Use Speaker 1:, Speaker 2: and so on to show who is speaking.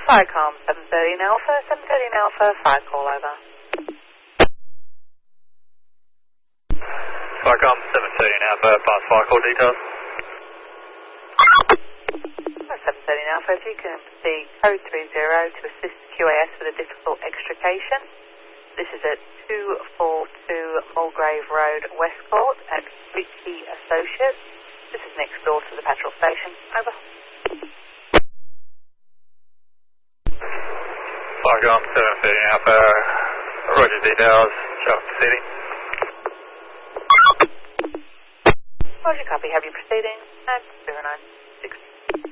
Speaker 1: Firecom 713 Alpha, 713 Alpha, fire call over.
Speaker 2: Firecom 713 Alpha, pass fire call details.
Speaker 1: 713 Alpha, if you can see code 30 to assist QAS with a difficult extrication. This is at 242 Mulgrave Road, Westcourt at Fleetkey Associates. This is next door to the petrol station. Over.
Speaker 2: Firecom 713 Alpha, roger details, show proceeding.
Speaker 1: Roger, copy. Have you proceeding? And 09.